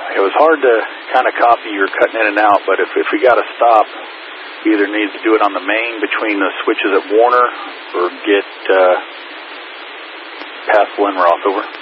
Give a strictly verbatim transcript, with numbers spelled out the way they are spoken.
It was hard to kind of copy. You're cutting in and out, but if, if we got to stop, we either need to do it on the main between the switches at Warner or get uh, past Glenroth. Over.